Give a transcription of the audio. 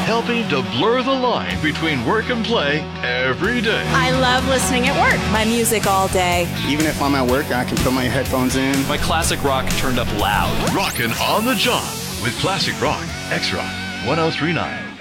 helping to blur the line between work and play every day. I love listening at work. My music all day. Even if I'm at work, I can put my headphones in. My classic rock turned up loud. Rockin' on the job with Classic Rock, X-Rock 1039.